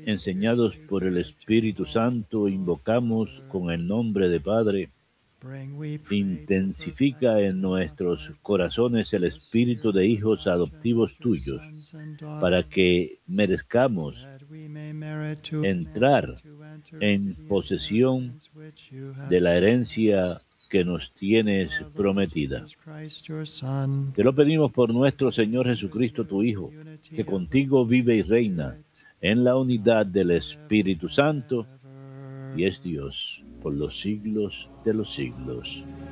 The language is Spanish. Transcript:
enseñados por el Espíritu Santo, invocamos con el nombre de Padre. Intensifica en nuestros corazones el espíritu de hijos adoptivos tuyos, para que merezcamos entrar en posesión de la herencia que nos tienes prometida. Te lo pedimos por nuestro Señor Jesucristo, tu Hijo, que contigo vive y reina en la unidad del Espíritu Santo, y es Dios por los siglos de los siglos.